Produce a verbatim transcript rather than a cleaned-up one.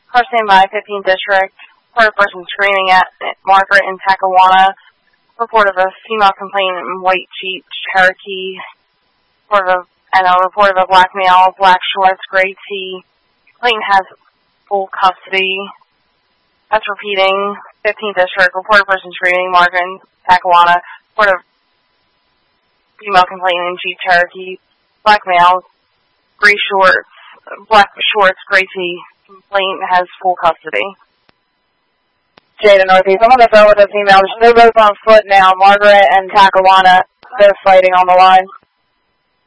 Car standby, fifteenth District. Report a person screaming at Margaret in Tackawanna. Report of a female complainant in white Jeep Cherokee. Report of, and a report of a black male, black shorts, gray tee. Complainant has full custody. That's repeating. fifteenth District. Report a person screaming Margaret in Tackawanna. Report of female complainant in Jeep Cherokee. Black male, gray shorts, black shorts, gray tee. Complainant has full custody. Jada Northeast. I'm on the phone with a female. They're both on foot now. Margaret and Tackawanna. They're fighting on the line.